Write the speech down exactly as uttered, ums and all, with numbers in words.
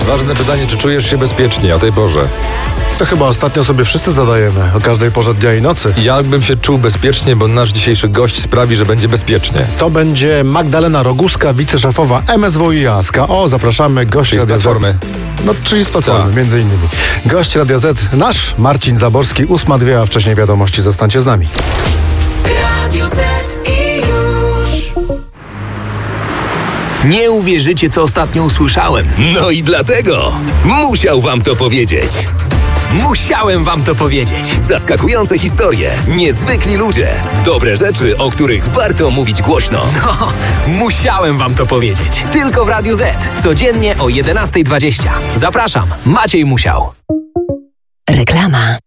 Ważne pytanie, czy czujesz się bezpiecznie o tej porze? To chyba ostatnio sobie wszyscy zadajemy, o każdej porze dnia i nocy. Ja bym się czuł bezpiecznie, bo nasz dzisiejszy gość sprawi, że będzie bezpiecznie. To będzie Magdalena Roguska, wiceszefowa M S W i A S K. O, zapraszamy gość Czyli z Radia Platformy. Z. No, czyli z Platformy, Tak. między innymi. Gość Radia Z, nasz Marcin Zaborski, ósma dwie, a wcześniej wiadomości. Zostańcie z nami. Radio Z i już. Nie uwierzycie, co ostatnio usłyszałem. No i dlatego musiał wam to powiedzieć. Musiałem wam to powiedzieć. Zaskakujące historie, niezwykli ludzie, dobre rzeczy, o których warto mówić głośno. No, musiałem wam to powiedzieć. Tylko w Radiu Z. Codziennie o jedenasta dwadzieścia. Zapraszam, Maciej Musiał. Reklama.